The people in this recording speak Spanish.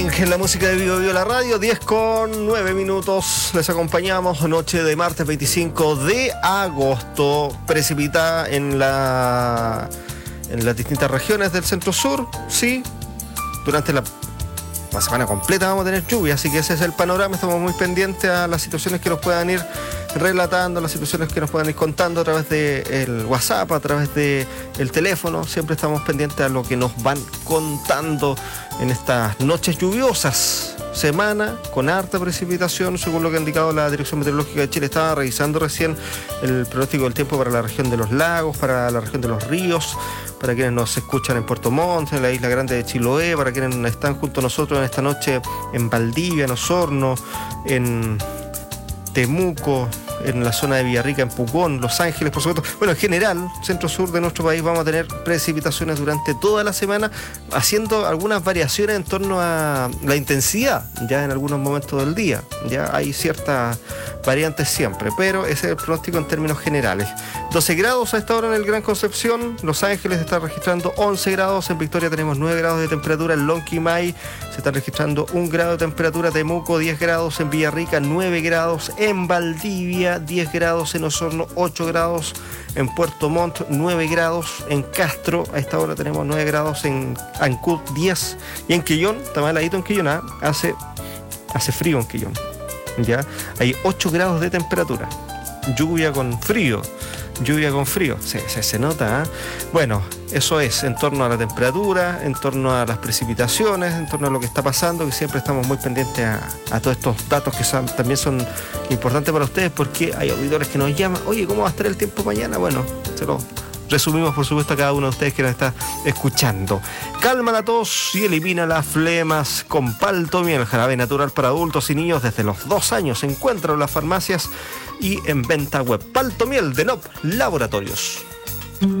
En la música de Vivo Vivo la radio, 10:09. Les acompañamos noche de martes 25 de agosto. Precipita en las distintas regiones del centro sur, sí. Durante la semana completa vamos a tener lluvia, así que ese es el panorama. Estamos muy pendientes a las situaciones que nos puedan ir relatando, las situaciones que nos puedan ir contando a través del WhatsApp, a través del teléfono. Siempre estamos pendientes a lo que nos van contando en estas noches lluviosas. Semana con harta precipitación, según lo que ha indicado la Dirección Meteorológica de Chile. Estaba revisando recién el pronóstico del tiempo para la región de los lagos, para la región de los ríos, para quienes nos escuchan en Puerto Montt, en la isla grande de Chiloé, para quienes están junto a nosotros en esta noche en Valdivia, en Osorno, en Temuco, en la zona de Villarrica, en Pucón, Los Ángeles, por supuesto. Bueno, en general, centro-sur de nuestro país vamos a tener precipitaciones durante toda la semana, haciendo algunas variaciones en torno a la intensidad, ya en algunos momentos del día. Ya hay ciertas variantes siempre, pero ese es el pronóstico en términos generales. 12 grados a esta hora en el Gran Concepción, Los Ángeles está registrando 11 grados, en Victoria tenemos 9 grados de temperatura, en Lonquimay se está registrando 1 grado de temperatura, Temuco 10 grados, en Villarrica 9 grados, en Valdivia 10 grados, en Osorno 8 grados, en Puerto Montt 9 grados, en Castro a esta hora tenemos 9 grados, en Ancud 10 y en Quillón, está más heladito en Quillón, hace frío en Quillón, ya hay 8 grados de temperatura, lluvia con frío, se nota, ¿eh? Bueno, eso es en torno a la temperatura, en torno a las precipitaciones, en torno a lo que está pasando, que siempre estamos muy pendientes a todos estos datos que también son importantes para ustedes, porque hay auditores que nos llaman, oye, ¿cómo va a estar el tiempo mañana? Bueno, se lo resumimos, por supuesto, a cada uno de ustedes que nos está escuchando. Calma la tos y elimina las flemas con Paltomiel, jarabe natural para adultos y niños desde los 2 años. Encuéntralo en las farmacias y en venta web. Paltomiel de NOP Laboratorios.